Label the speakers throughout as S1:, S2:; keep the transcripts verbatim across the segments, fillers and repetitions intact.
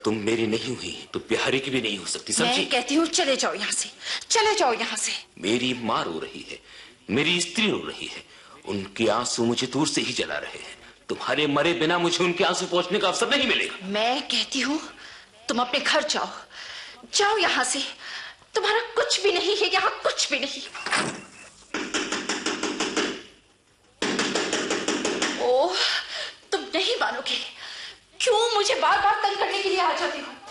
S1: तुम मेरी नहीं हुई तो बिहारी की भी नहीं हो सकती, समझी?
S2: मैं कहती हूँ चले जाओ यहाँ से, चले जाओ यहाँ से।
S1: मेरी माँ रो रही है, मेरी स्त्री रो रही है, उनके आंसू मुझे दूर से ही जला रहे हैं। तुम्हारे मरे बिना मुझे उनके आंसू पहुंचने का अवसर नहीं मिलेगा।
S2: मैं कहती हूँ तुम अपने घर जाओ, जाओ यहाँ से। तुम्हारा कुछ भी नहीं है यहाँ, कुछ भी नहीं। ओह, तुम नहीं मानोगे, क्यों मुझे बार बार तंग करने के लिए आ जाती हो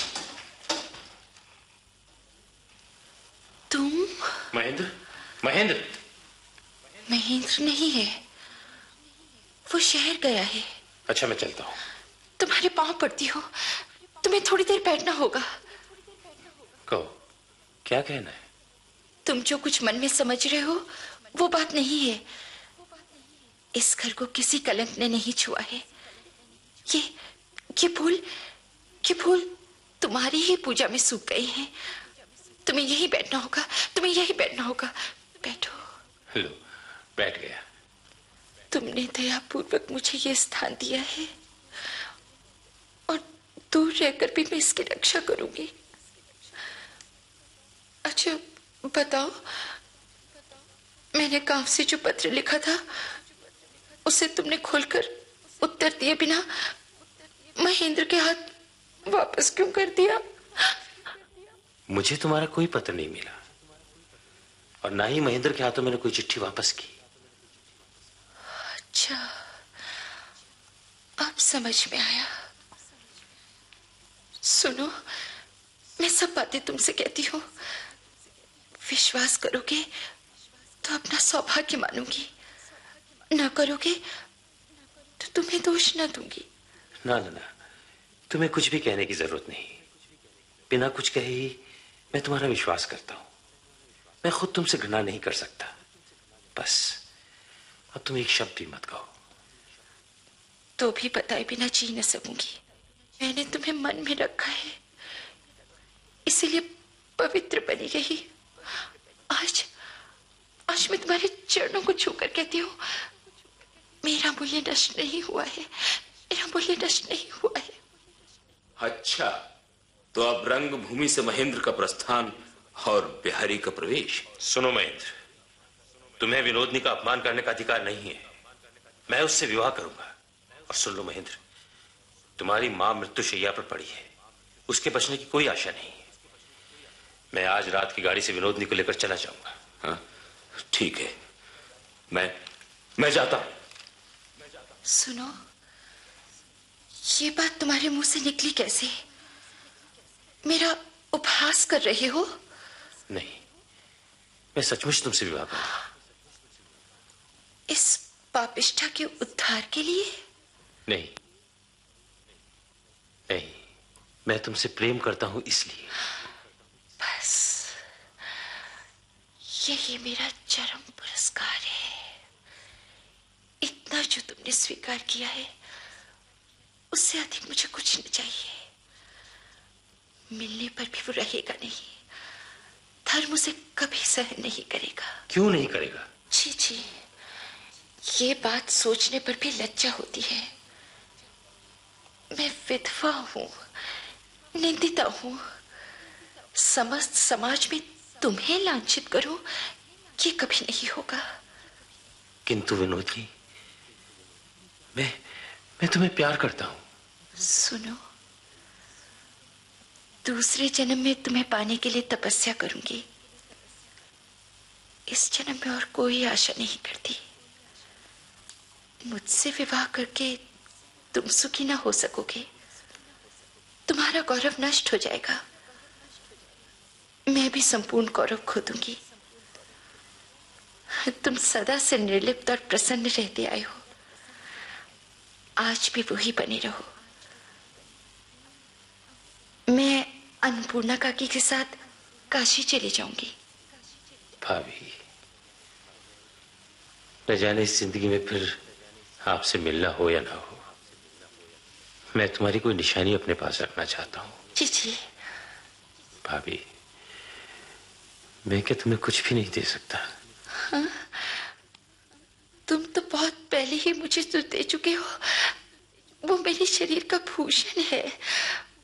S2: तुम?
S1: महेंद्र, महेंद्र।
S2: महेंद्र नहीं है, वो शहर गया है।
S1: अच्छा, मैं चलता हूँ।
S2: तुम्हारे पांव पड़ती हो, तुम्हें थोड़ी देर बैठना होगा।
S1: कहो, क्या कहना है?
S2: तुम जो कुछ मन में समझ रहे हो वो बात नहीं है। इस घर को किसी कलंक ने नहीं छुआ है। ये ये फूल ये फूल तुम्हारी ही पूजा में सूख गए हैं। तुम्हें यही बैठना होगा, तुम्हें यही बैठना होगा। बैठो।
S1: लो, बैठ गया।
S2: तुमने दयापूर्वक मुझे ये स्थान दिया है और दूर रहकर भी मैं इसकी रक्षा करूंगी। अच्छा बताओ, मैंने गांव से जो पत्र लिखा था उसे तुमने खोलकर उत्तर दिए बिना महेंद्र के हाथ वापस क्यों कर दिया?
S1: मुझे तुम्हारा कोई पत्र नहीं मिला और ना ही महेंद्र के हाथों मैंने कोई चिट्ठी वापस की।
S2: अच्छा, अब समझ में आया। सुनो, मैं सब बातें तुमसे कहती हूँ, विश्वास करोगे तो अपना सौभाग्य मानूंगी, ना करोगे तो तुम्हें दोष ना दूंगी।
S1: ना ना ना, तुम्हें कुछ भी कहने की जरूरत नहीं। बिना कुछ कहे ही मैं तुम्हारा विश्वास करता हूं। मैं खुद तुमसे घृणा नहीं कर सकता। बस अब तुम एक शब्द भी मत कहो।
S2: तो भी बताए बिना जी न सकूंगी। मैंने तुम्हें मन में रखा है, इसीलिए पवित्र बनी रही। आज आज मैं तुम्हारे चरणों को छूकर कहती हूँ, मेरा मूल्य नष्ट नहीं हुआ है, मेरा मूल्य नष्ट नहीं हुआ है।
S1: अच्छा, तो अब रंग भूमि से महेंद्र का प्रस्थान और बिहारी का प्रवेश। सुनो महेंद्र, तुम्हें विनोदनी का अपमान करने का अधिकार नहीं है। मैं उससे विवाह करूंगा। और सुन लो महेंद्र, तुम्हारी मां मृत्युशैया पर पड़ी है, उसके बचने की कोई आशा नहीं है। मैं आज रात की गाड़ी से विनोदनी को लेकर चला जाऊंगा। हाँ ठीक है, मैं मैं जाता हूं।
S2: सुनो, ये बात तुम्हारे मुंह से निकली कैसे? मेरा उपहास कर रहे हो?
S1: नहीं, मैं सचमुच तुमसे विवाह करूंगा।
S2: इस पापिष्ठा के उद्धार के लिए?
S1: नहीं नहीं, मैं तुमसे प्रेम करता हूं इसलिए।
S2: बस यही मेरा चरम पुरस्कार है। इतना जो तुमने स्वीकार किया है, उससे अधिक मुझे कुछ नहीं चाहिए। मिलने पर भी वो रहेगा नहीं। धर्म उसे कभी सहन नहीं करेगा।
S1: क्यों नहीं करेगा?
S2: जी जी, ये बात सोचने पर भी लज्जा होती है। मैं विधवा हूं, निंदिता हूं। समस्त समाज में तुम्हें लांछित करूं, ये कभी नहीं होगा।
S1: किंतु विनोदनी, मैं मैं तुम्हें प्यार करता हूं।
S2: सुनो, दूसरे जन्म में तुम्हें पाने के लिए तपस्या करूंगी। इस जन्म में और कोई आशा नहीं करती। मुझसे विवाह करके तुम सुखी ना हो सकोगे, तुम्हारा गौरव नष्ट हो जाएगा। मैं भी संपूर्ण गौरव खो दूंगी। तुम सदा से निर्लिप्त और प्रसन्न रहते आए हो, आज भी वही बने रहो। मैं अन्नपूर्णा काकी के साथ काशी चली जाऊंगी।
S1: भाभी, न जाने इस जिंदगी में फिर आपसे मिलना हो या ना हो, मैं तुम्हारी कोई निशानी अपने पास रखना चाहता हूँ।
S2: जी जी।
S1: भाभी, मैं क्या तुम्हें कुछ भी नहीं दे सकता?
S2: हाँ? तुम तो बहुत पहले ही मुझे जो दे चुके हो, वो मेरे शरीर का भूषण है।